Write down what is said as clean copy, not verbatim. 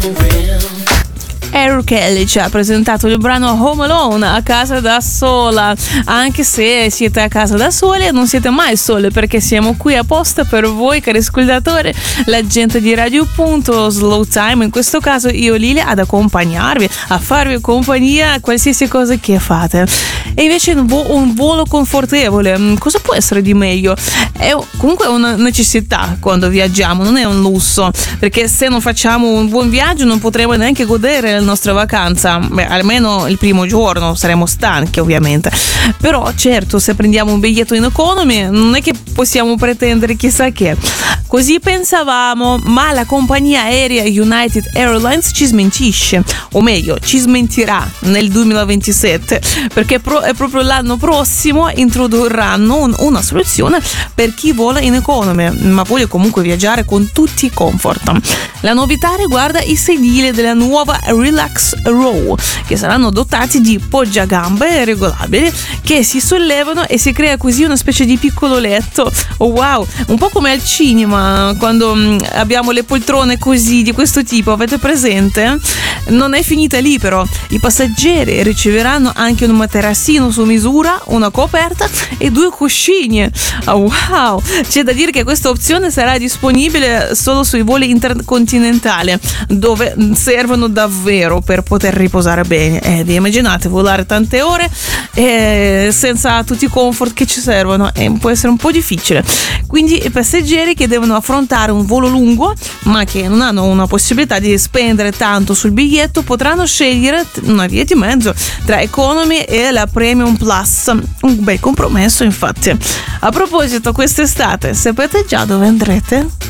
R. Kelly ci ha presentato il brano Home Alone, a casa da sola. Anche se siete a casa da sole, non siete mai sole, perché siamo qui apposta per voi, cari ascoltatori, la gente di Radio Punto, Slow Time, in questo caso io Lilia, ad accompagnarvi, a farvi compagnia, qualsiasi cosa che fate. E invece un volo confortevole, cosa può essere di meglio? È comunque una necessità quando viaggiamo, non è un lusso, perché se non facciamo un buon viaggio non potremo neanche godere la nostra vacanza. Beh, almeno il primo giorno saremo stanchi, ovviamente, però certo, se prendiamo un biglietto in economy non è che possiamo pretendere chissà che. Così pensavamo, ma la compagnia aerea United Airlines ci smentisce, o meglio ci smentirà nel 2027, perché è proprio l'anno prossimo introdurranno una soluzione per chi vola in economy ma vuole comunque viaggiare con tutti i comfort. La novità riguarda i sedili della nuova Relax Row, che saranno dotati di poggiagambe regolabili che si sollevano e si crea così una specie di piccolo letto. Oh, wow, un po' come al cinema quando abbiamo le poltrone così di questo tipo, avete presente? Non è finita lì però, i passeggeri riceveranno anche un materassino su misura, una coperta e 2 cuscini. Oh, wow, c'è da dire che questa opzione sarà disponibile solo sui voli intercontinentali, dove servono davvero per poter riposare bene. Vi immaginate volare tante ore senza tutti i comfort che ci servono? Può essere un po' difficile. Quindi i passeggeri che devono affrontare un volo lungo ma che non hanno una possibilità di spendere tanto sul biglietto potranno scegliere una via di mezzo tra Economy e la Premium Plus. Un bel compromesso, infatti. A proposito, quest'estate sapete già dove andrete?